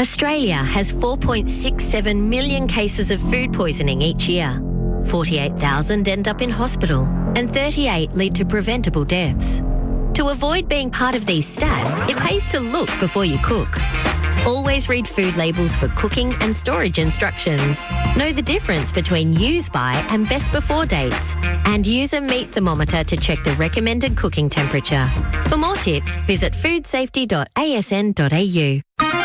Australia has 4.67 million cases of food poisoning each year. 48,000 end up in hospital and 38 lead to preventable deaths. To avoid being part of these stats, it pays to look before you cook. Always read food labels for cooking and storage instructions. Know the difference between use by and best before dates. And use a meat thermometer to check the recommended cooking temperature. For more tips, visit foodsafety.asn.au.